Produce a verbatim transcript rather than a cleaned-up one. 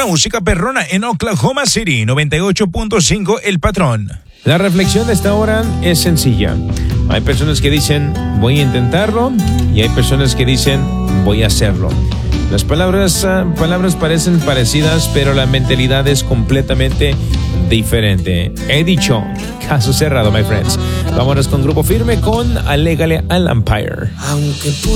música perrona en Oklahoma City, noventa y ocho punto cinco El Patrón. La reflexión de esta hora es sencilla. Hay personas que dicen, voy a intentarlo, y hay personas que dicen, voy a hacerlo. Las palabras, uh, palabras parecen parecidas, pero la mentalidad es completamente diferente. He dicho, caso cerrado, my friends. Vámonos con Grupo Firme con Alégale al Empire. Aunque